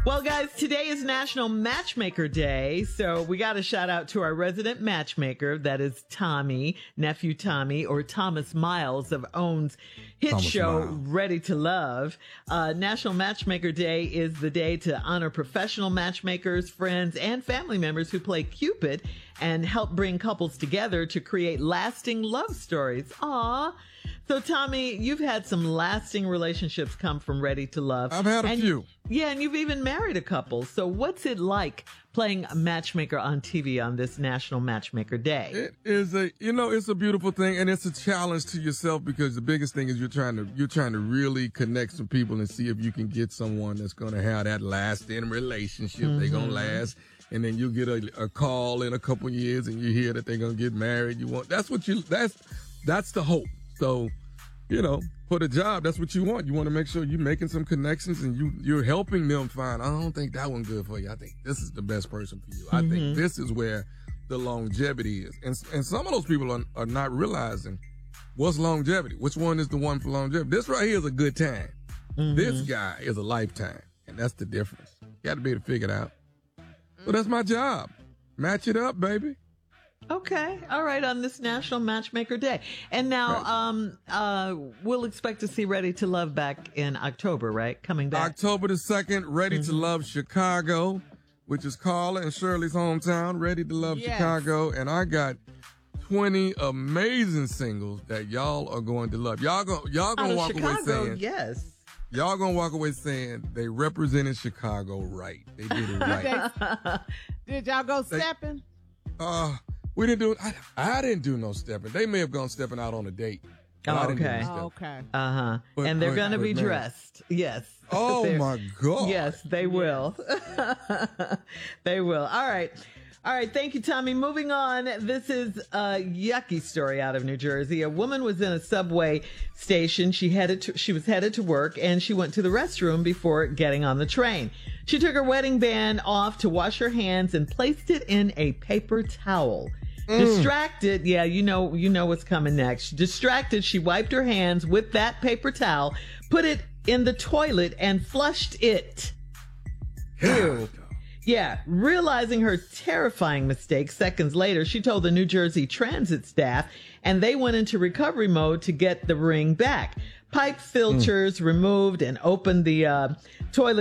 Well, guys, today is National Matchmaker Day, so we got to shout out to our resident matchmaker. That is Tommy, nephew Tommy, or Thomas Miles of OWN's hit Thomas show Miles. Ready to Love. National Matchmaker Day is the day to honor professional matchmakers, friends, and family members who play Cupid and help bring couples together to create lasting love stories. Aww. So, Tommy, you've had some lasting relationships come from Ready to Love. I've had a few. Yeah, and you've even married a couple. So what's it like playing a matchmaker on TV on this National Matchmaker Day? It is it's a beautiful thing, and it's a challenge to yourself because the biggest thing is you're trying to really connect some people and see if you can get someone that's going to have that lasting relationship. They're going to last. And then you get a call in a couple years and you hear that they're going to get married. That's the hope. So, for the job, that's what you want. You want to make sure you're making some connections and you're helping them find, I don't think that one's good for you. I think this is the best person for you. I think this is where the longevity is. And some of those people are not realizing what's longevity. Which one is the one for longevity? This right here is a good time. This guy is a lifetime. And that's the difference. You got to be able to figure it out. So that's my job. Match it up, baby. Okay. All right. On this National Matchmaker Day. And now, we'll expect to see Ready to Love back in October, right? Coming back. October the 2nd, Ready to Love Chicago, which is Carla and Shirley's hometown, Ready to Love Chicago. And I got 20 amazing singles that y'all are going to love. Y'all gonna walk away saying, yes. Y'all gonna walk away saying they represented Chicago right. They did it right. Did y'all go stepping? We didn't do it. I didn't do no stepping. They may have gone stepping out on a date. Okay. Okay. Uh-huh. And they're going to be dressed. Yes. Oh, my God. Yes, they will. They will. All right. All right. Thank you, Tommy. Moving on. This is a yucky story out of New Jersey. A woman was in a subway station. She was headed to work, and she went to the restroom before getting on the train. She took her wedding band off to wash her hands and placed it in a paper towel. Distracted, you know what's coming next. Distracted, she wiped her hands with that paper towel, put it in the toilet, and flushed it. Ew. Yeah, realizing her terrifying mistake seconds later, she told the New Jersey Transit staff, and they went into recovery mode to get the ring back. Pipe filters removed and opened the toilet